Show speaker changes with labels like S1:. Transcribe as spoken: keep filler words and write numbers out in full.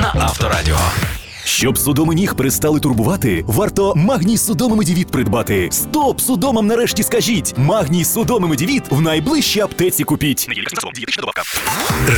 S1: на Авторадіо.
S2: Щоб судоми ніг перестали турбувати, варто Магній Судоми Медівіт придбати. Стоп судомам нарешті скажіть! Магній Судоми Медівіт в найближчій аптеці купіть.